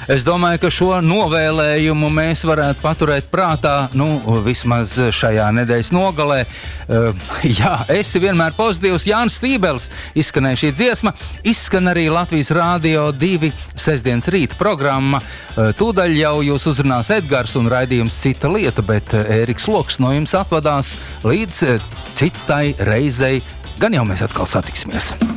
Es domāju, ka šo novēlējumu mēs varētu paturēt prātā, vismaz šajā nedēļas nogalē. Jā, esi vienmēr pozitīvs. Jānis Stībels izskanēja šī dziesma. Izskan arī Latvijas Rādio 2 sestdienas rīta programma. Tūdaļ jau jūs uzrunās Edgars un raidījums Cita lieta, bet Ēriks Loks no jums atvadās līdz citai reizei. Gan jau mēs atkal satiksimies.